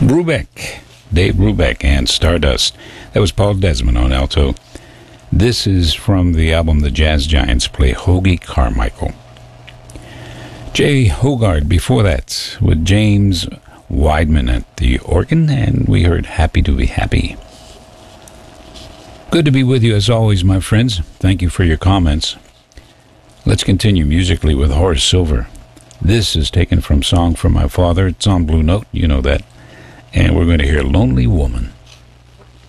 Brubeck, Dave Brubeck, and Stardust. That was Paul Desmond on alto. This is from the album The Jazz Giants Play Hoagie Carmichael. Jay Hogarth before that with James Weidman at the organ, and we heard Happy to Be Happy. Good to be with you as always, my friends. Thank you for your comments. Let's continue musically with Horace Silver. This is taken from Song from My Father. It's on Blue Note, you know that. And we're going to hear Lonely Woman.